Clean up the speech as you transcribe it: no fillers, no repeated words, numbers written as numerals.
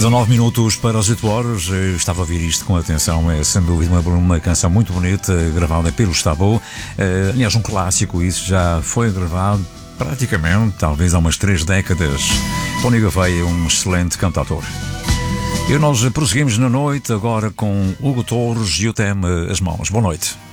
19 minutos para as 8 horas. Eu estava a ouvir isto com atenção. É sem dúvida uma canção muito bonita, gravada pelo Gustavo. Aliás, um clássico. Isso já foi gravado praticamente, talvez há umas 3 décadas. Tony Gouveia, um excelente cantautor. E nós prosseguimos na noite agora com Hugo Torres e o tema As Mãos. Boa noite.